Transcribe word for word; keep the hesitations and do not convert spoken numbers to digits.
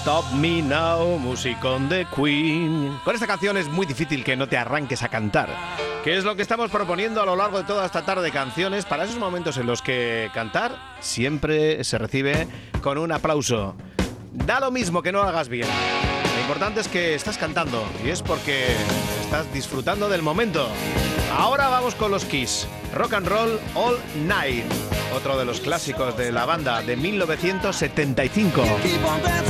Stop Me Now, musicón de Queen. Con esta canción es muy difícil que no te arranques a cantar, que es lo que estamos proponiendo a lo largo de toda esta tarde de canciones, para esos momentos en los que cantar siempre se recibe con un aplauso. Da lo mismo que no lo hagas bien. Lo importante es que estás cantando y es porque estás disfrutando del momento. Ahora vamos con los Kiss. Rock and Roll All Night, otro de los clásicos de la banda de mil novecientos setenta y cinco.